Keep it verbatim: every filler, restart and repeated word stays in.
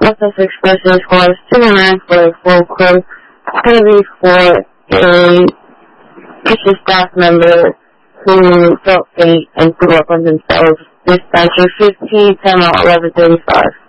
Northwest Express was two oh nine for a full crew. It's going to be for a kitchen staff member who felt faint and threw up on themselves. Dispatcher fifteen ten eleven thirty-five.